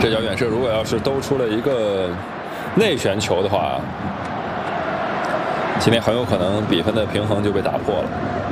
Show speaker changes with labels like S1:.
S1: 这脚远射如果要是兜出了一个内旋球的话，今天很有可能比分的平衡就被打破了。